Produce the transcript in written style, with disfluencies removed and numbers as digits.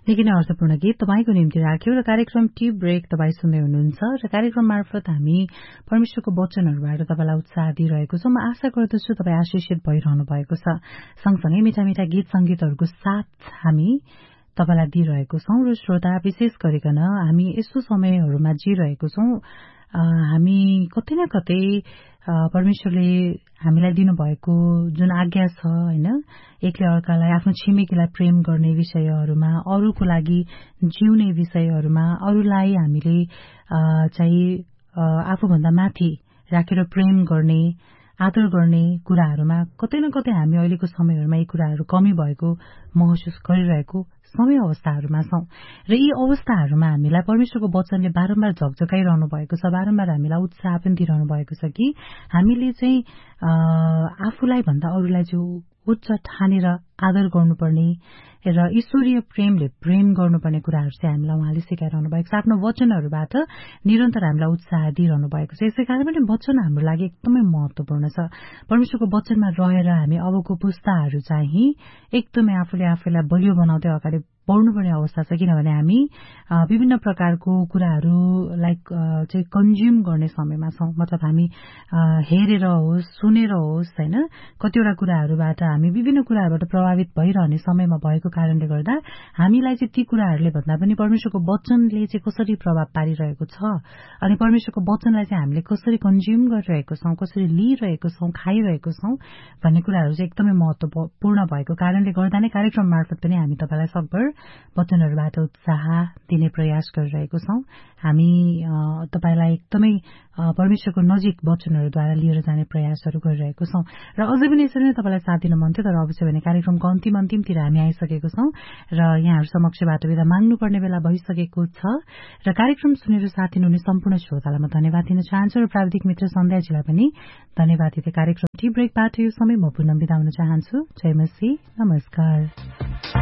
निकै नै अर्थपूर्ण गीत तपाईको निम्ति राख्यो र कार्यक्रम टी ब्रेक तपाई सुन्दै हुनुहुन्छ र कार्यक्रम मार्फत हामी परमेश्वरको वचनहरूबाट तपाईलाई उत्साह दिइरहेको छौं। म आशा गर्दछु तपाई आशीषित भइरहनु भएको छ। सँगसँगै मिठा मिठा गीत संगीतहरूको साथ हामी तपाईलाई दिइरहेको छौं र श्रोता विशेष गरिकन हामी यस्तो समयहरूमा जिरहेको छौं। हामी कतै न कतै परमेश्वरले हामीलाई दिनुभएको जुन आज्ञा छ हैन, एकले अर्कालाई आफ्नो छिमेकीलाई प्रेम गर्ने विषयहरूमा, अरूको लागि जिउने विषयहरूमा, अरूलाई हामीले चाहिँ आफूभन्दा माथि राखेर प्रेम गर्ने, आदर गर्ने कुराहरूमा कतै न कतै हामी अहिलेको समयहरूमा यी कुराहरू कमी भएको महसुस गरिरहेको समय अवस्थाहरूमा छौं र यी अवस्थाहरूमा हामीलाई परमेश्वरको वचनले बारम्बार झकझकाइरहनु भएको छ, बारम्बार हामीलाई उत्साह पनि दिइरहनु भएको छ कि हामीले चाहिँ आफूलाई भन्दा अरूलाई चाहिँ उच्च ठानेर आदर गर्नुपर्ने र ईश्वरीय प्रेमले प्रेम गर्नुपर्ने कुराहरू चाहिँ हामीलाई उहाँले सिकाइरहनु भएको छ। आफ्नो वचनहरूबाट निरन्तर हामीलाई उत्साह दिइरहनु भएको छ। यसैकारण पनि वचन हाम्रो लागि एकदमै महत्वपूर्ण छ। परमेश्वरको वचनमा रहेर हामी अबको पुस्ताहरू चाहिँ एकदमै आफूलाई बलियो बनाउँदै अगाडि बढ्नुपर्ने अवस्था छ। किनभने हामी विभिन्न प्रकारको कुराहरूलाई चाहिँ कन्ज्युम गर्ने समयमा छौं। मतलब हामी हेरेर होस्, सुनेर होस् हैन, कतिवटा कुराहरूबाट हामी विभिन्न कुराहरूबाट प्रभावित भइरहने समयमा भएको कारणले गर्दा हामीलाई चाहिँ ती कुराहरूले भन्दा पनि परमेश्वरको वचनले चाहिँ कसरी प्रभाव पारिरहेको छ अनि परमेश्वरको वचनलाई चाहिँ हामीले कसरी कन्ज्युम गरिरहेको छौं, कसरी लिइरहेको छौं, खाइरहेको छौं भन्ने कुराहरू चाहिँ एकदमै महत्वपूर्ण भएको कारणले गर्दा नै कार्यक्रम मार्फत पनि हामी तपाईलाई सकभर वचनहरूबाट उत्साह दिने प्रयास गरिरहेको छौं। हामी तपाईलाई एकदमै परमेश्वरको नजिक वचनहरूद्वारा लिएर जाने प्रयासहरू गरिरहेको छौं र अझै पनि यसरी नै तपाईलाई साथ दिन मन थियो, तर अवश्य भने कार्यक्रमको अन्तिमतिर हामी आइसकेको छौं र यहाँहरू समक्षबाट बिदा माग्नुपर्ने बेला भइसकेको छ र कार्यक्रम सुनेर साथ दिनुहुने सम्पूर्ण श्रोतालाई म धन्यवाद दिन चाहन्छु र प्राविधिक मित्र सन्ध्याजीलाई पनि धन्यवाद दिँदै कार्यक्रम टी ब्रेकबाट यो समय म पुनः बिदा हुन चाहन्छु। जय मसीह, नमस्कार।